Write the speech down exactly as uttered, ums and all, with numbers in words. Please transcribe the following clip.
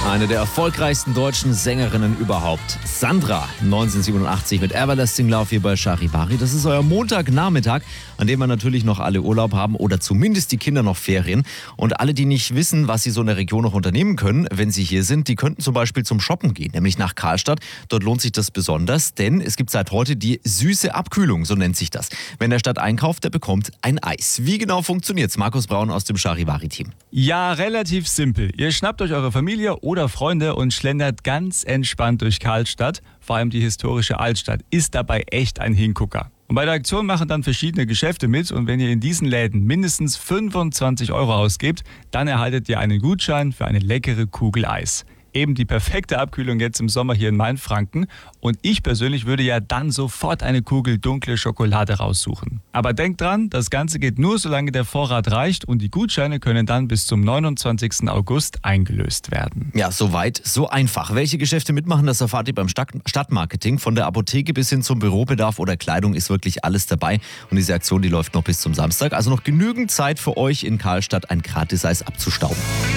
Eine der erfolgreichsten deutschen Sängerinnen überhaupt. Sandra, neunzehnhundertsiebenundachtzig mit Everlasting Love hier bei Charivari. Das ist euer Montagnachmittag, an dem wir natürlich noch alle Urlaub haben oder zumindest die Kinder noch Ferien. Und alle, die nicht wissen, was sie so in der Region noch unternehmen können, wenn sie hier sind, die könnten zum Beispiel zum Shoppen gehen, nämlich nach Karlstadt. Dort lohnt sich das besonders, denn es gibt seit heute die süße Abkühlung, so nennt sich das. Wenn der Stadt einkauft, der bekommt ein Eis. Wie genau funktioniert's? Markus Braun aus dem Charivari-Team. Ja, relativ simpel. Ihr schnappt euch eure Familie oder Freunde und schlendert ganz entspannt durch Karlstadt. Vor allem die historische Altstadt ist dabei echt ein Hingucker. Und bei der Aktion machen dann verschiedene Geschäfte mit und wenn ihr in diesen Läden mindestens fünfundzwanzig Euro ausgebt, dann erhaltet ihr einen Gutschein für eine leckere Kugel Eis. Eben die perfekte Abkühlung jetzt im Sommer hier in Mainfranken. Und ich persönlich würde ja dann sofort eine Kugel dunkle Schokolade raussuchen. Aber denkt dran, das Ganze geht nur, solange der Vorrat reicht und die Gutscheine können dann bis zum neunundzwanzigsten August eingelöst werden. Ja, soweit, so einfach. Welche Geschäfte mitmachen, das erfahrt ihr beim Stadt- Stadtmarketing. Von der Apotheke bis hin zum Bürobedarf oder Kleidung ist wirklich alles dabei. Und diese Aktion, die läuft noch bis zum Samstag. Also noch genügend Zeit für euch in Karlstadt ein Gratis-Eis abzustauben.